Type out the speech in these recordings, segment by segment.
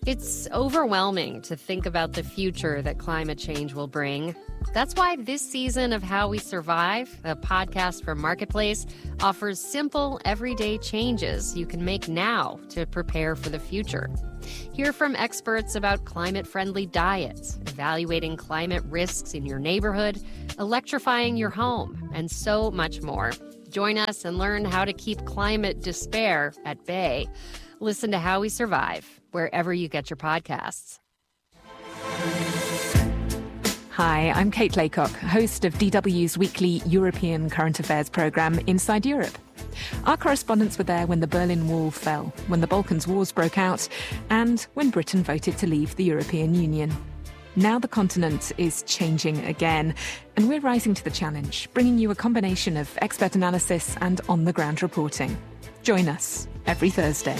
It's overwhelming to think about the future that climate change will bring. That's why this season of How We Survive, a podcast from Marketplace, offers simple, everyday changes you can make now to prepare for the future. Hear from experts about climate-friendly diets, evaluating climate risks in your neighborhood, electrifying your home, and so much more. Join us and learn how to keep climate despair at bay. Listen to How We Survive, wherever you get your podcasts. Hi, I'm Kate Laycock, host of DW's weekly European current affairs programme Inside Europe. Our correspondents were there when the Berlin Wall fell, when the Balkans Wars broke out, and when Britain voted to leave the European Union. Now the continent is changing again, and we're rising to the challenge, bringing you a combination of expert analysis and on-the-ground reporting. Join us every Thursday.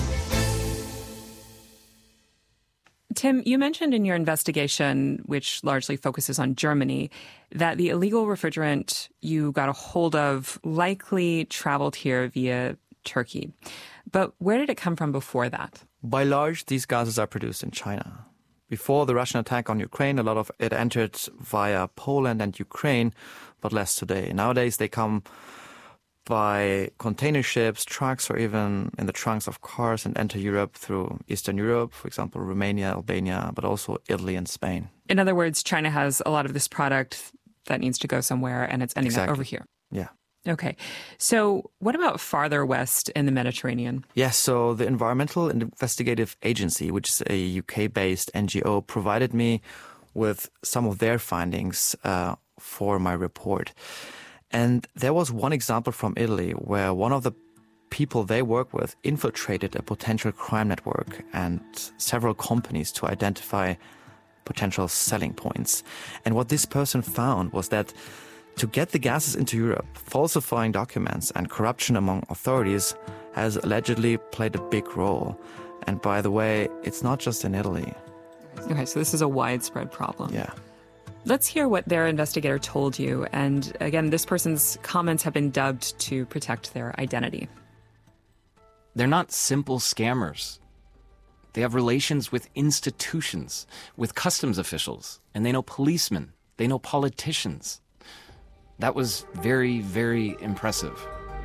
Tim, you mentioned in your investigation, which largely focuses on Germany, that the illegal refrigerant you got a hold of likely traveled here via Turkey. But where did it come from before that? By large, these gases are produced in China. Before the Russian attack on Ukraine, a lot of it entered via Poland and Ukraine, but less today. Nowadays, they come by container ships, trucks, or even in the trunks of cars and enter Europe through Eastern Europe, for example, Romania, Albania, but also Italy and Spain. In other words, China has a lot of this product that needs to go somewhere, and it's ending up over here. Yeah. Okay. So what about farther west in the Mediterranean? Yes, so the Environmental Investigative Agency, which is a UK-based NGO, provided me with some of their findings for my report. And there was one example from Italy where one of the people they work with infiltrated a potential crime network and several companies to identify potential selling points. And what this person found was that to get the gases into Europe, falsifying documents and corruption among authorities has allegedly played a big role. And by the way, it's not just in Italy. Okay, so this is a widespread problem. Yeah. Let's hear what their investigator told you. And again, this person's comments have been dubbed to protect their identity. They're not simple scammers. They have relations with institutions, with customs officials, and they know policemen, they know politicians. That was very, very impressive.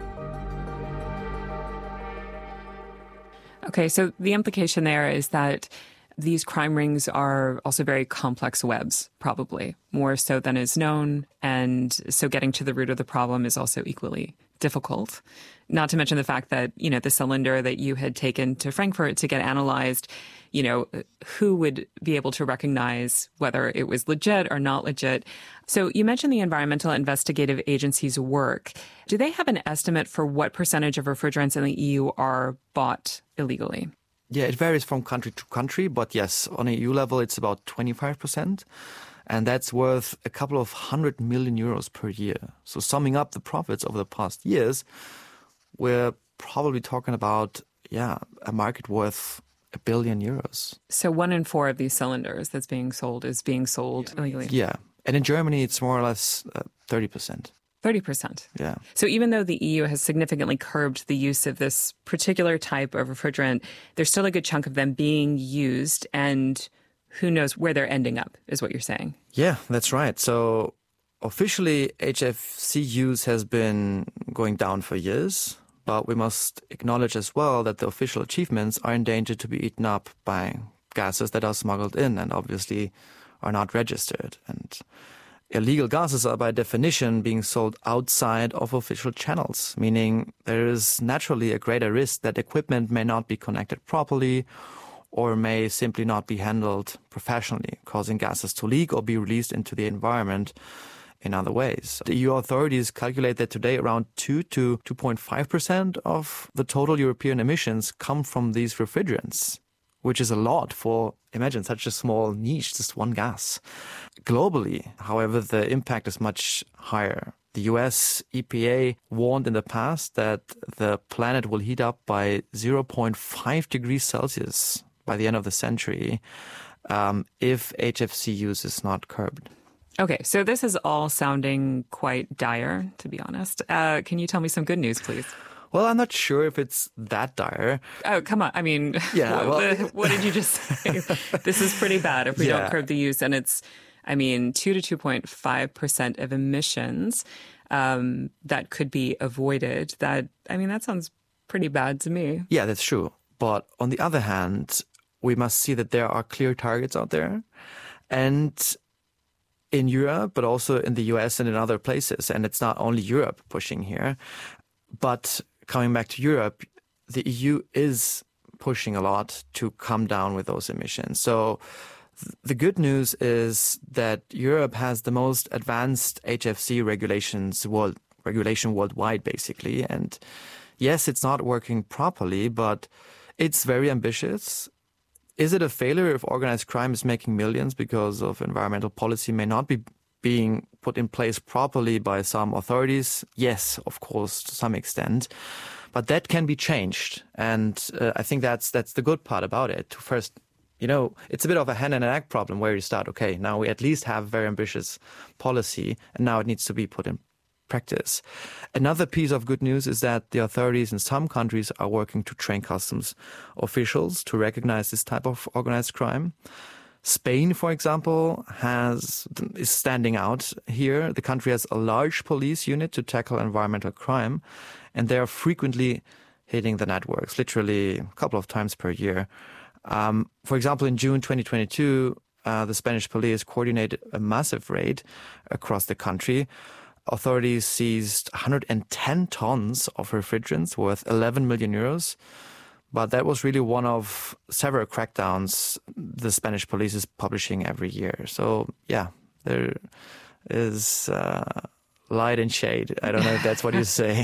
Okay, so the implication there is that these crime rings are also very complex webs, probably, more so than is known. And so getting to the root of the problem is also equally difficult. Not to mention the fact that, you know, the cylinder that you had taken to Frankfurt to get analyzed, you know, who would be able to recognize whether it was legit or not legit? So you mentioned the Environmental Investigative Agency's work. Do they have an estimate for what percentage of refrigerants in the EU are bought illegally? Yeah, it varies from country to country, but yes, on a EU level, it's about 25%. And that's worth a couple of 100 million euros per year. So summing up the profits over the past years, we're probably talking about, a market worth €1 billion. So 1 in 4 of these cylinders that's being sold is being sold illegally? Yeah. And in Germany, it's more or less 30%. 30%. Yeah. So even though the EU has significantly curbed the use of this particular type of refrigerant, there's still a good chunk of them being used, and who knows where they're ending up, is what you're saying. Yeah, that's right. So officially, HFC use has been going down for years, but we must acknowledge as well that the official achievements are in danger to be eaten up by gases that are smuggled in and obviously are not registered. And illegal gases are by definition being sold outside of official channels, meaning there is naturally a greater risk that equipment may not be connected properly or may simply not be handled professionally, causing gases to leak or be released into the environment in other ways. The EU authorities calculate that today around 2 to 2.5% of the total European emissions come from these refrigerants, which is a lot for, imagine, such a small niche, just one gas. Globally, however, the impact is much higher. The US EPA warned in the past that the planet will heat up by 0.5 degrees Celsius by the end of the century if HFC use is not curbed. Okay, so this is all sounding quite dire, to be honest. Can you tell me some good news, please? Well, I'm not sure if it's that dire. Oh, come on. I mean, Yeah, what did you just say? This is pretty bad if we don't curb the use. And it's, 2 to 2.5% of emissions that could be avoided. That sounds pretty bad to me. Yeah, that's true. But on the other hand, we must see that there are clear targets out there. And in Europe, but also in the US and in other places. And it's not only Europe pushing here. But coming back to Europe, the EU is pushing a lot to come down with those emissions. So the good news is that Europe has the most advanced HFC regulation worldwide, basically. And yes, it's not working properly, but it's very ambitious. Is it a failure if organized crime is making millions because of environmental policy may not be being put in place properly by some authorities? Yes, of course, to some extent. But that can be changed. And I think that's the good part about it. First, it's a bit of a hen and an egg problem where you start, okay, now we at least have very ambitious policy and now it needs to be put in practice. Another piece of good news is that the authorities in some countries are working to train customs officials to recognize this type of organized crime. Spain, for example, is standing out here. The country has a large police unit to tackle environmental crime, and they are frequently hitting the networks, literally a couple of times per year. For example, in June 2022, the Spanish police coordinated a massive raid across the country. Authorities seized 110 tons of refrigerants worth 11 million euros. But that was really one of several crackdowns the Spanish police is publishing every year. So, yeah, there is light and shade. I don't know if that's what you say.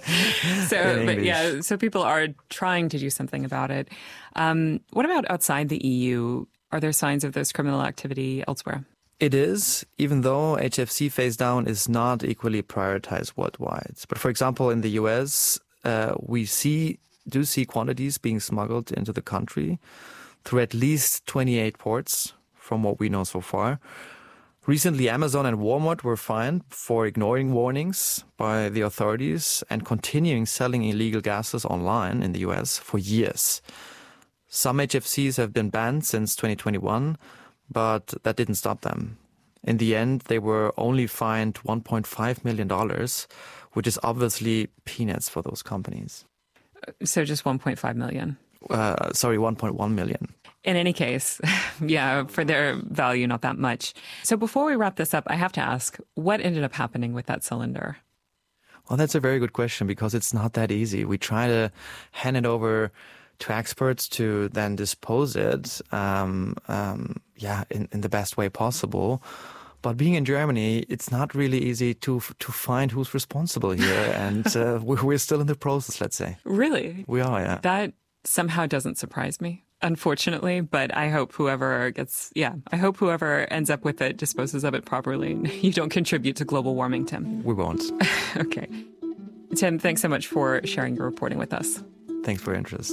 So people are trying to do something about it. What about outside the EU? Are there signs of this criminal activity elsewhere? It is, even though HFC phase down is not equally prioritized worldwide. But for example, in the US, we do see quantities being smuggled into the country through at least 28 ports, from what we know so far. Recently, Amazon and Walmart were fined for ignoring warnings by the authorities and continuing selling illegal gases online in the US for years. Some HFCs have been banned since 2021, but that didn't stop them. In the end, they were only fined $1.5 million, which is obviously peanuts for those companies. So just 1.5 million. 1.1 million. In any case, yeah, for their value, not that much. So before we wrap this up, I have to ask, what ended up happening with that cylinder? Well, that's a very good question because it's not that easy. We try to hand it over to experts to then dispose it, in the best way possible. But being in Germany, it's not really easy to find who's responsible here. And we're still in the process, let's say. Really? We are, yeah. That somehow doesn't surprise me, unfortunately. But I hope whoever ends up with it disposes of it properly. You don't contribute to global warming, Tim. We won't. Okay. Tim, thanks so much for sharing your reporting with us. Thanks for your interest.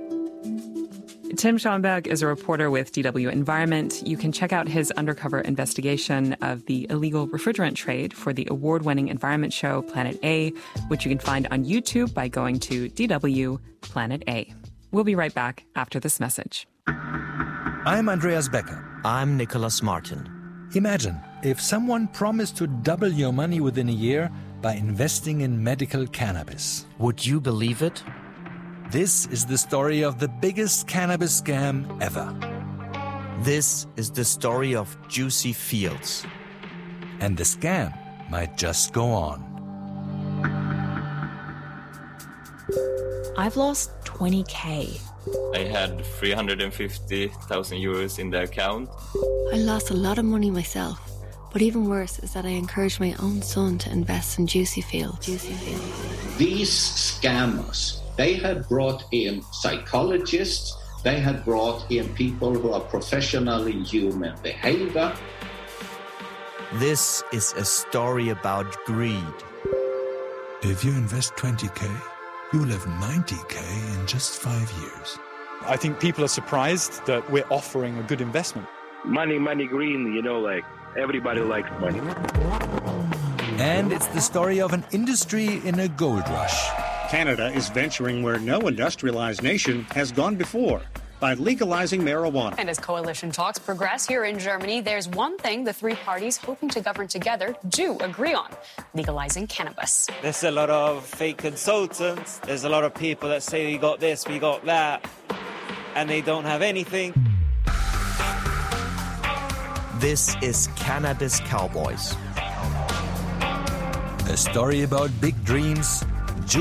Tim Schonberg is a reporter with DW Environment. You can check out his undercover investigation of the illegal refrigerant trade for the award-winning environment show Planet A, which you can find on YouTube by going to DW Planet A. We'll be right back after this message. I'm Andreas Becker. I'm Nicholas Martin. Imagine if someone promised to double your money within a year by investing in medical cannabis. Would you believe it? This is the story of the biggest cannabis scam ever. This is the story of Juicy Fields. And the scam might just go on. I've lost 20K. I had 350,000 euros in the account. I lost a lot of money myself. But even worse is that I encouraged my own son to invest in Juicy Fields. These scammers, they had brought in psychologists, they had brought in people who are professional in human behavior. This is a story about greed. If you invest 20K, you'll have 90K in just 5 years. I think people are surprised that we're offering a good investment. Money, green, everybody likes money. And it's the story of an industry in a gold rush. Canada is venturing where no industrialized nation has gone before by legalizing marijuana. And as coalition talks progress here in Germany, there's one thing the three parties hoping to govern together do agree on: legalizing cannabis. There's a lot of fake consultants. There's a lot of people that say we got this, we got that, and they don't have anything. This is Cannabis Cowboys. A story about big dreams